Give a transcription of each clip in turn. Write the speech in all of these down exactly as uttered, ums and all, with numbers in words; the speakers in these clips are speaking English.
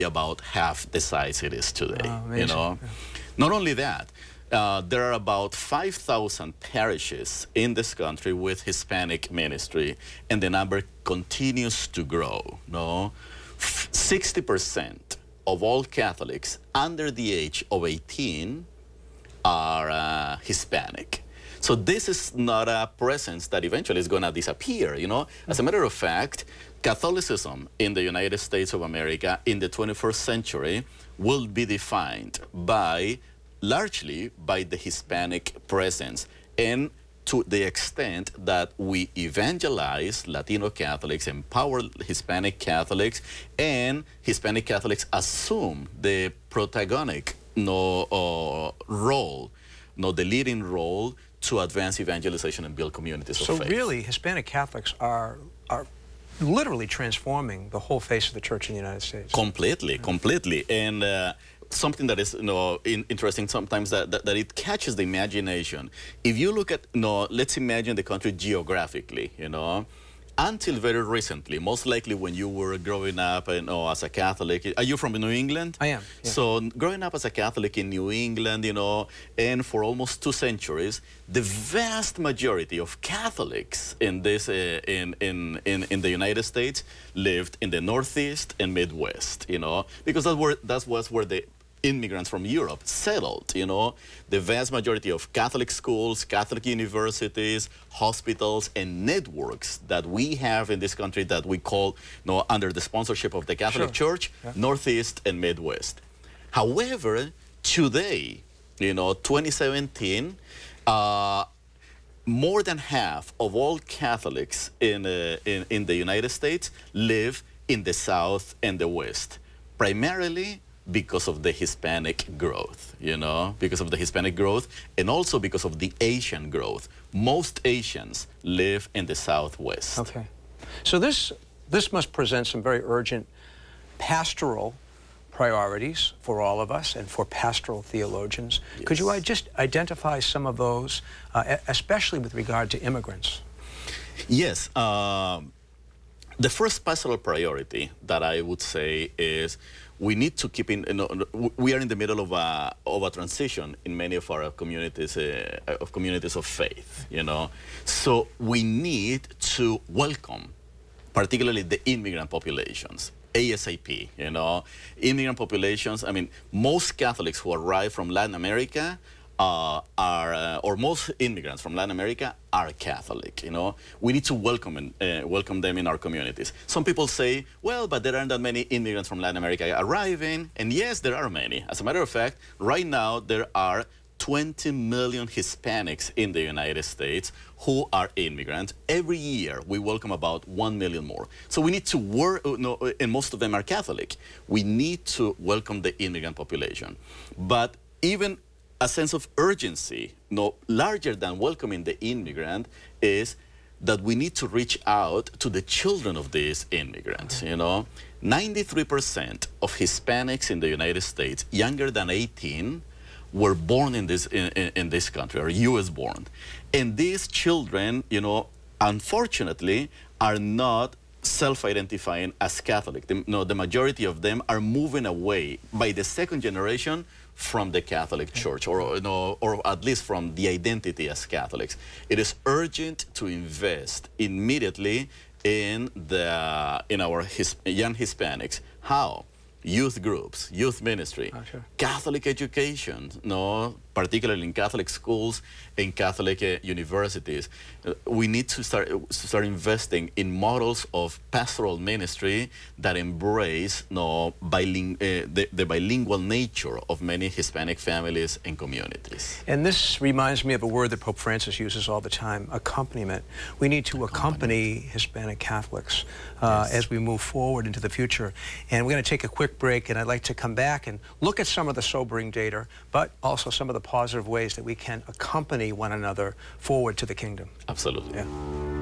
about half the size it is today. Oh, you know, yeah. Not only that, uh, there are about five thousand parishes in this country with Hispanic ministry, and the number continues to grow. No, sixty percent of all Catholics under the age of eighteen are uh, Hispanic. So this is not a presence that eventually is going to disappear, you know. As a matter of fact, Catholicism in the United States of America in the twenty-first century will be defined by, largely by the Hispanic presence, and to the extent that we evangelize Latino Catholics, empower Hispanic Catholics, and Hispanic Catholics assume the protagonic no, uh, role, no, the leading role to advance evangelization and build communities so of faith. So really, Hispanic Catholics are, are literally transforming the whole face of the church in the United States. Completely, completely. And uh, something that is you know, in, interesting sometimes that, that, that it catches the imagination. If you look at, you know, let's imagine the country geographically, you know, until very recently, most likely when you were growing up you know, as a Catholic, are you from New England? I am. Yeah. So growing up as a Catholic in New England, you know, and for almost two centuries, the vast majority of Catholics in this uh, in, in in in the United States lived in the Northeast and Midwest, you know, because that were that was where the immigrants from Europe settled, you know. The vast majority of Catholic schools, Catholic universities, hospitals, and networks that we have in this country that we call, you know, under the sponsorship of the Catholic Sure. Church, Yeah. Northeast and Midwest. However, today, you know, twenty seventeen, uh, more than half of all Catholics in, uh, in, in the United States live in the South and the West, primarily because of the Hispanic growth, you know, because of the Hispanic growth, and also because of the Asian growth. Most Asians live in the Southwest. Okay. So this, this must present some very urgent pastoral priorities for all of us and for pastoral theologians. Yes. Could you uh, just identify some of those, uh, especially with regard to immigrants? Yes. Um, the first pastoral priority that I would say is we need to keep in, you know, we are in the middle of a, of a transition in many of our communities, uh, of communities of faith, you know. So we need to welcome, particularly the immigrant populations, ASAP, you know. Immigrant populations, I mean, most Catholics who arrive from Latin America uh, are, uh, or most immigrants from Latin America are Catholic, you know. We need to welcome, and, uh, welcome them in our communities. Some people say, well, but there aren't that many immigrants from Latin America arriving. And yes, there are many. As a matter of fact, right now there are twenty million Hispanics in the United States who are immigrants. Every year we welcome about one million more. So we need to work, no, and most of them are Catholic. We need to welcome the immigrant population. But even a sense of urgency, no, larger than welcoming the immigrant, is that we need to reach out to the children of these immigrants, you know. ninety-three percent of Hispanics in the United States, younger than eighteen, were born in this, in, in, in this country, or U S born. And these children, you know, unfortunately, are not self-identifying as Catholic. The, no, the majority of them are moving away by the second generation from the Catholic Church, or, you know, or at least from the identity as Catholics. It is urgent to invest immediately in, the, in our his, young Hispanics. How? Youth groups, youth ministry, Oh, sure. Catholic education, no, particularly in Catholic schools and Catholic uh, universities. Uh, we need to start start investing in models of pastoral ministry that embrace no biling uh, the, the bilingual nature of many Hispanic families and communities. And this reminds me of a word that Pope Francis uses all the time, accompaniment. We need to accompany Hispanic Catholics uh, Yes. as we move forward into the future. And we're going to take a quick break, and I'd like to come back and look at some of the sobering data, but also some of the positive ways that we can accompany one another forward to the kingdom. Absolutely. Yeah.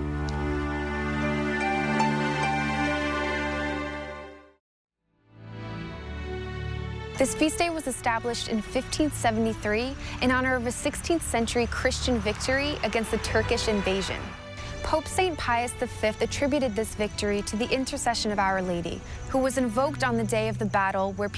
This feast day was established in fifteen seventy-three in honor of a sixteenth century Christian victory against the Turkish invasion. Pope Saint Pius the Fifth attributed this victory to the intercession of Our Lady, who was invoked on the day of the battle where